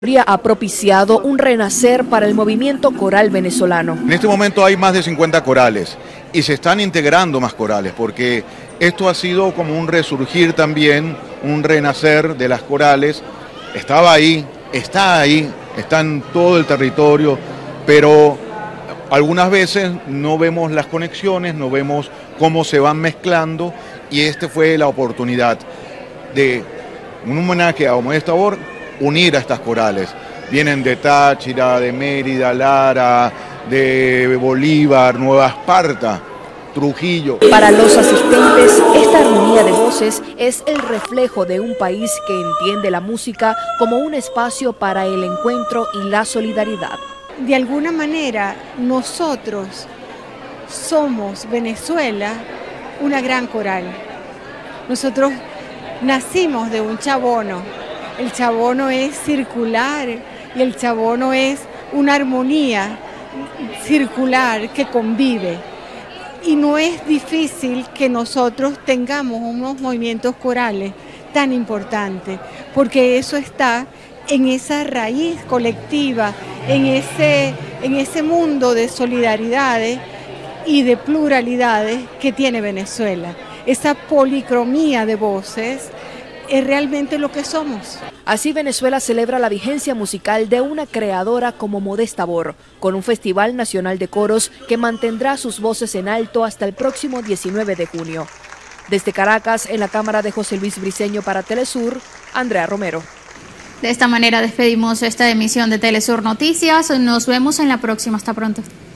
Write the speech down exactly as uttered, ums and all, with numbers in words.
ha propiciado un renacer para el movimiento coral venezolano. En este momento hay más de cincuenta corales y se están integrando más corales porque esto ha sido como un resurgir también, un renacer de las corales. Estaba ahí, está ahí, está en todo el territorio, pero algunas veces no vemos las conexiones, no vemos cómo se van mezclando y esta fue la oportunidad de un homenaje a Omedes Tabor, unir a estas corales. Vienen de Táchira, de Mérida, Lara, de Bolívar, Nueva Esparta, Trujillo. Para los asistentes, esta armonía de voces es el reflejo de un país que entiende la música como un espacio para el encuentro y la solidaridad. De alguna manera, nosotros somos, Venezuela, una gran coral. Nosotros nacimos de un chabono. El chabono es circular y el chabono es una armonía circular que convive. Y no es difícil que nosotros tengamos unos movimientos corales tan importantes, porque eso está en esa raíz colectiva, en ese, en ese mundo de solidaridades y de pluralidades que tiene Venezuela. Esa policromía de voces es realmente lo que somos. Así Venezuela celebra la vigencia musical de una creadora como Omedes Tabor, con un Festival Nacional de Coros que mantendrá sus voces en alto hasta el próximo diecinueve de junio. Desde Caracas, en la cámara de José Luis Briceño para Telesur, Andrea Romero. De esta manera despedimos esta emisión de Telesur Noticias. Nos vemos en la próxima. Hasta pronto.